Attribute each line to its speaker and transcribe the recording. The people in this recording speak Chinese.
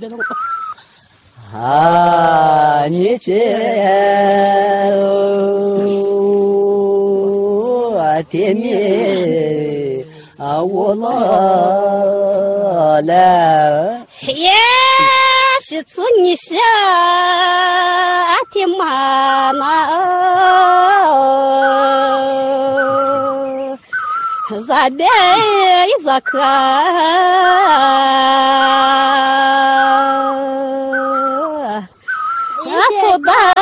Speaker 1: 啊，你这爹咪啊，我老了。
Speaker 2: 耶，是子你是爹妈那，咋的咋可？走的。